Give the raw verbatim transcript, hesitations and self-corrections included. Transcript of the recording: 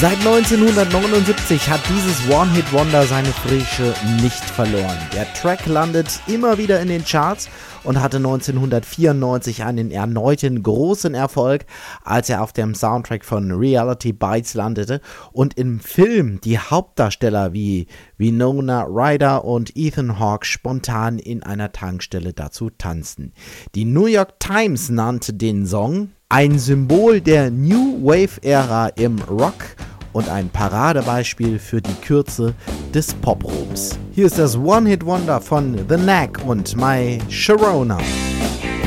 Seit neunzehnhundertneunundsiebzig hat dieses One-Hit-Wonder seine Frische nicht verloren. Der Track landet immer wieder in den Charts und hatte neunzehnhundertvierundneunzig einen erneuten großen Erfolg, als er auf dem Soundtrack von Reality Bites landete und im Film die Hauptdarsteller wie Winona Ryder und Ethan Hawke spontan in einer Tankstelle dazu tanzten. Die New York Times nannte den Song ein Symbol der New Wave-Ära im Rock und ein Paradebeispiel für die Kürze des Pop-Ruhms. Hier ist das One-Hit-Wonder von The Knack und My Sharona.